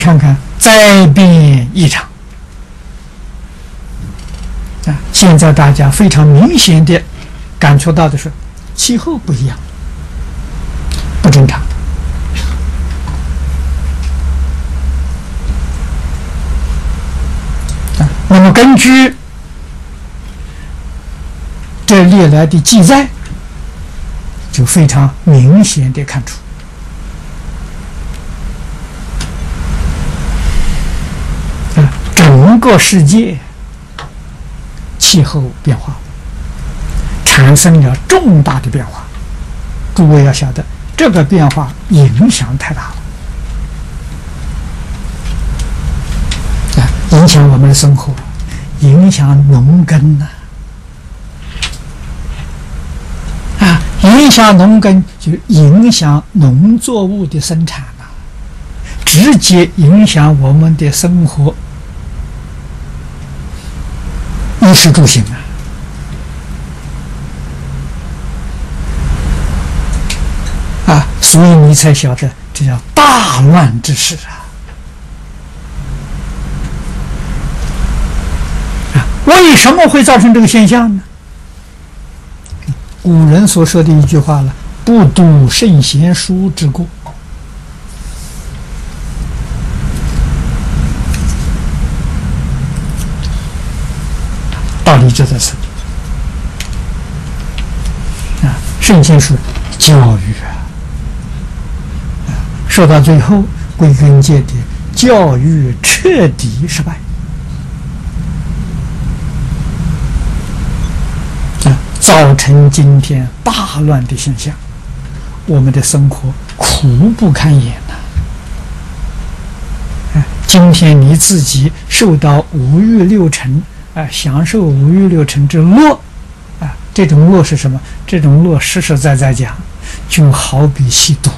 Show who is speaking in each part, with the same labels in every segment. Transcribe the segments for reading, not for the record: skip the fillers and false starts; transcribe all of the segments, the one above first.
Speaker 1: 看看灾变异常啊！现在大家非常明显的感触到的是，气候不一样，不正常啊。那么根据这历来的记载，就非常明显的看出。整个世界气候变化产生了重大的变化，诸位要晓得，这个变化影响太大了影响我们的生活，影响农耕影响农耕就影响农作物的生产直接影响我们的生活。衣食住行所以你才晓得这叫大乱之势为什么会造成这个现象呢？古人所说的一句话了：不读圣贤书之过。道理就在此圣贤书教育说到最后，归根结底，教育彻底失败造成今天大乱的现象，我们的生活苦不堪言今天你自己受到五欲六尘享受五欲六尘之乐这种乐是什么？这种乐实实在在讲，就好比吸毒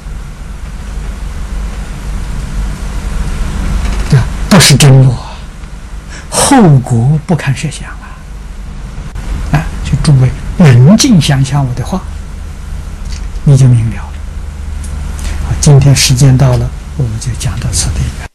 Speaker 1: 不是真乐，后果不堪设想就诸位冷静想想我的话，你就明了了。今天时间到了，我们就讲到此地。